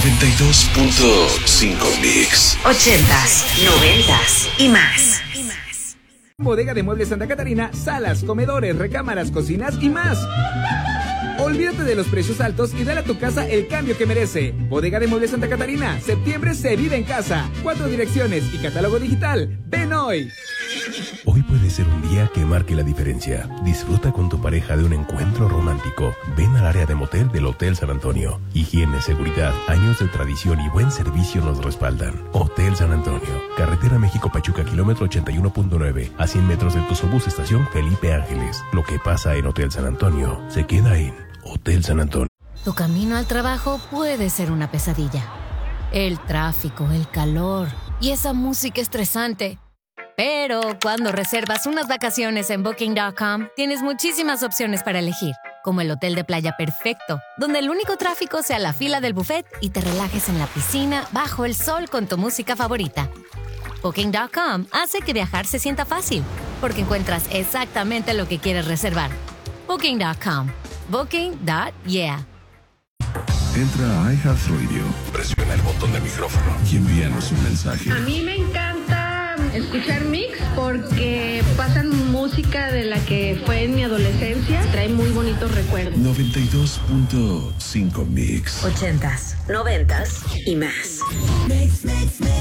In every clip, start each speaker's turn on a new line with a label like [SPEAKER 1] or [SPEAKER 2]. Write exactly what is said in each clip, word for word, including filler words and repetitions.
[SPEAKER 1] noventa y dos punto cinco Mix.
[SPEAKER 2] Ochentas, noventas y más.
[SPEAKER 3] Bodega de Muebles Santa Catarina, salas, comedores, recámaras, cocinas y más. Olvídate de los precios altos y dale a tu casa el cambio que merece. Bodega de Muebles Santa Catarina, septiembre se vive en casa. Cuatro direcciones y catálogo digital. ¡Ven hoy!
[SPEAKER 4] Hoy puede ser un día que marque la diferencia. Disfruta con tu pareja de un encuentro romántico. Ven al área de motel del Hotel San Antonio. Higiene, seguridad, años de tradición y buen servicio nos respaldan. Hotel San Antonio. Carretera México-Pachuca, kilómetro ochenta y uno punto nueve. A cien metros del Tuzobús, estación Felipe Ángeles. Lo que pasa en Hotel San Antonio se queda en Hotel San Antonio.
[SPEAKER 5] Tu camino al trabajo puede ser una pesadilla. El tráfico, el calor y esa música estresante. Pero cuando reservas unas vacaciones en Booking punto com, tienes muchísimas opciones para elegir, como el hotel de playa perfecto, donde el único tráfico sea la fila del buffet y te relajes en la piscina bajo el sol con tu música favorita. Booking punto com hace que viajar se sienta fácil, porque encuentras exactamente lo que quieres reservar. Booking punto com. Booking. Yeah.
[SPEAKER 1] Entra a iHeartRadio,
[SPEAKER 4] Presiona el botón de micrófono
[SPEAKER 1] y envíanos un mensaje.
[SPEAKER 6] A mí me encanta escuchar Mix porque pasan música de la que fue en mi adolescencia. Trae muy bonitos recuerdos.
[SPEAKER 1] noventa y dos punto cinco Mix.
[SPEAKER 2] Ochentas, noventas y más.
[SPEAKER 7] Mix, mix, mix.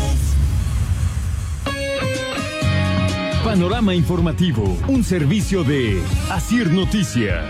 [SPEAKER 8] Panorama informativo, un servicio de Asir Noticias.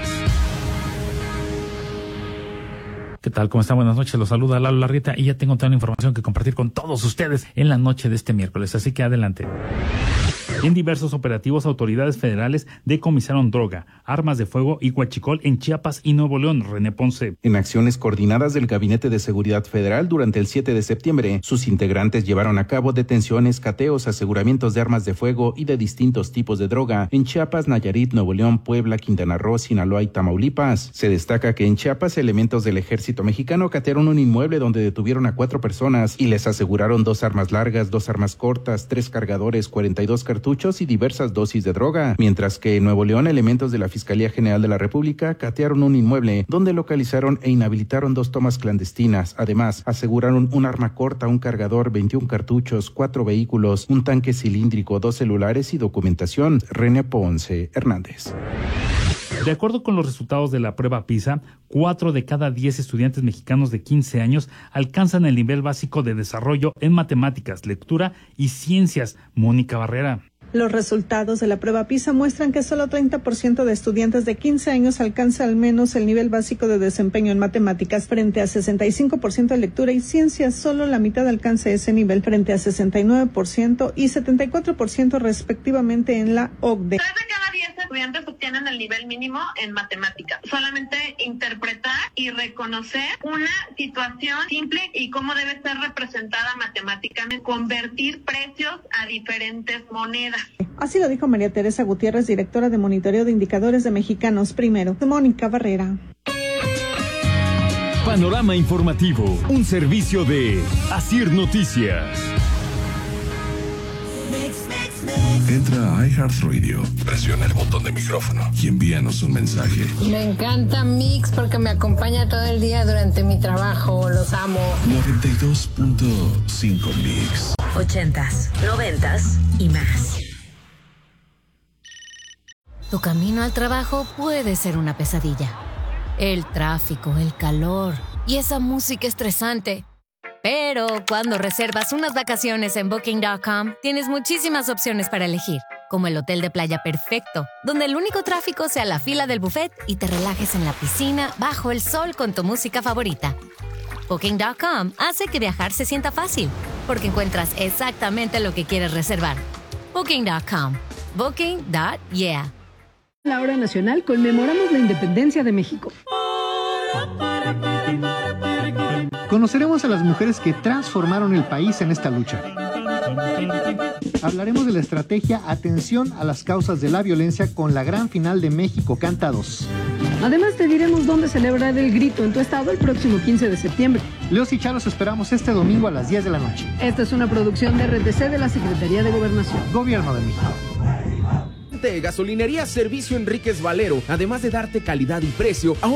[SPEAKER 8] ¿Qué tal? ¿Cómo están? Buenas noches. Los saluda Lalo Larrieta y ya tengo toda la información que compartir con todos ustedes en la noche de este miércoles, así que adelante. En diversos operativos, autoridades federales decomisaron droga, armas de fuego y huachicol en Chiapas y Nuevo León. René Ponce.
[SPEAKER 9] En acciones coordinadas del Gabinete de Seguridad Federal durante el siete de septiembre, sus integrantes llevaron a cabo detenciones, cateos, aseguramientos de armas de fuego y de distintos tipos de droga en Chiapas, Nayarit, Nuevo León, Puebla, Quintana Roo, Sinaloa y Tamaulipas. Se destaca que en Chiapas, elementos del Ejército Mexicano catearon un inmueble donde detuvieron a cuatro personas y les aseguraron dos armas largas, dos armas cortas, tres cargadores, cuarenta y dos cartuchos y diversas dosis de droga, mientras que en Nuevo León elementos de la Fiscalía General de la República catearon un inmueble donde localizaron e inhabilitaron dos tomas clandestinas. Además, aseguraron un arma corta, un cargador, veintiún cartuchos, cuatro vehículos, un tanque cilíndrico, dos celulares y documentación. René Ponce Hernández.
[SPEAKER 8] De acuerdo con los resultados de la prueba PISA, cuatro de cada diez estudiantes mexicanos de quince años alcanzan el nivel básico de desarrollo en matemáticas, lectura y ciencias. Mónica Barrera.
[SPEAKER 10] Los resultados de la prueba PISA muestran que solo treinta por ciento de estudiantes de quince años alcanza al menos el nivel básico de desempeño en matemáticas, frente a sesenta y cinco por ciento en lectura y ciencias. Solo la mitad alcanza ese nivel, frente a sesenta y nueve por ciento y setenta y cuatro por ciento respectivamente en la O C D E.
[SPEAKER 11] Tres de cada diez estudiantes obtienen el nivel mínimo en matemáticas. Solamente interpretar y reconocer una situación simple y cómo debe ser representada matemáticamente, convertir precios a diferentes monedas.
[SPEAKER 10] Así lo dijo María Teresa Gutiérrez, directora de Monitoreo de Indicadores de Mexicanos Primero. Mónica Barrera.
[SPEAKER 8] Panorama informativo, un servicio de Asir Noticias.
[SPEAKER 1] Entra a iHeartRadio,
[SPEAKER 4] Presiona el botón de micrófono
[SPEAKER 1] y envíanos un mensaje.
[SPEAKER 6] Me encanta Mix porque me acompaña todo el día durante mi trabajo. Los amo.
[SPEAKER 1] noventa y dos punto cinco Mix.
[SPEAKER 2] Ochentas, noventas y más.
[SPEAKER 5] Tu camino al trabajo puede ser una pesadilla. El tráfico, el calor y esa música estresante. Pero cuando reservas unas vacaciones en Booking punto com, tienes muchísimas opciones para elegir, como el hotel de playa perfecto, donde el único tráfico sea la fila del buffet y te relajes en la piscina bajo el sol con tu música favorita. Booking punto com hace que viajar se sienta fácil, porque encuentras exactamente lo que quieres reservar. Booking punto com. Booking. Yeah.
[SPEAKER 12] La hora nacional conmemoramos la independencia de México.
[SPEAKER 13] Conoceremos a las mujeres que transformaron el país en esta lucha. Hablaremos de la estrategia Atención a las causas de la violencia con la gran final de México Canta dos.
[SPEAKER 12] Además te diremos dónde celebrar el grito en tu estado el próximo quince de septiembre.
[SPEAKER 13] Leos y Charos esperamos este domingo a las diez de la noche.
[SPEAKER 12] Esta es una producción de R T C de la Secretaría de Gobernación.
[SPEAKER 13] Gobierno de México.
[SPEAKER 3] Gasolinería Servicio Enríquez Valero, además de darte calidad y precio,